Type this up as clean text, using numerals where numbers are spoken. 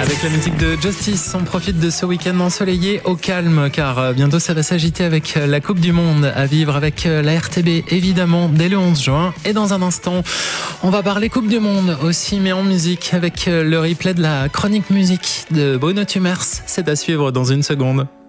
Avec la musique de Justice, on profite de ce week-end ensoleillé au calme, car bientôt ça va s'agiter avec la Coupe du Monde à vivre avec la RTB, évidemment, dès le 11 juin. Et dans un instant, on va parler Coupe du Monde aussi, mais en musique, avec le replay de la chronique musique de Bruno Tumers. C'est à suivre dans une seconde.